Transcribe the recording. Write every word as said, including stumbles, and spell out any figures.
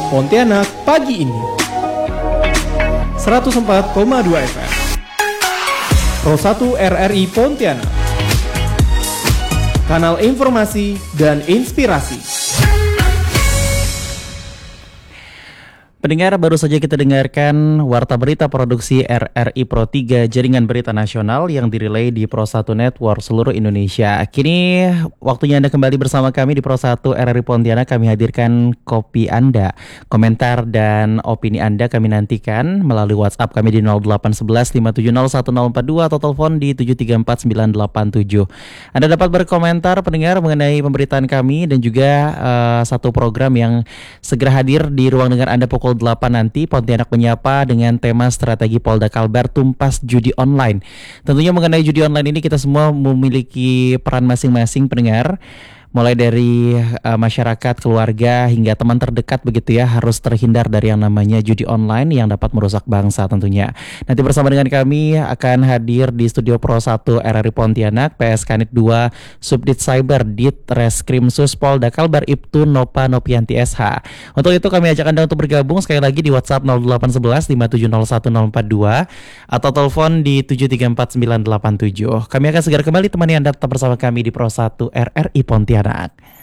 Pontianak pagi ini. seratus empat koma dua F M Pro satu R R I Pontianak, kanal informasi dan inspirasi. Pendengar, baru saja kita dengarkan Warta Berita Produksi R R I Pro tiga Jaringan Berita Nasional yang dirilai di Pro satu Network seluruh Indonesia. Kini waktunya Anda kembali bersama kami di Pro satu R R I Pontianak. Kami hadirkan kopi Anda, komentar dan opini Anda kami nantikan melalui WhatsApp kami di nol delapan satu satu lima tujuh nol satu nol empat dua atau telepon di tujuh tiga empat sembilan delapan tujuh. Anda dapat berkomentar pendengar mengenai pemberitaan kami dan juga uh, satu program yang segera hadir di ruang dengar Anda pukul delapan nanti, Pontianak Menyapa, dengan tema strategi Polda Kalbar tumpas judi online. Tentunya mengenai judi online ini kita semua memiliki peran masing-masing pendengar. Mulai dari uh, masyarakat, keluarga, hingga teman terdekat begitu ya, harus terhindar dari yang namanya judi online yang dapat merusak bangsa tentunya. Nanti bersama dengan kami akan hadir di studio Pro satu R R I Pontianak, P S Kanit dua, Subdit Cyber, Dit Reskrimsus Polda Kalbar, Ibtu Nopa Nopianti S H. Untuk itu kami ajak Anda untuk bergabung sekali lagi di WhatsApp nol delapan satu satu lima tujuh nol satu nol empat dua atau telepon di tujuh tiga empat sembilan delapan tujuh. Kami akan segera kembali temani Anda tetap bersama kami di Pro satu R R I Pontianak.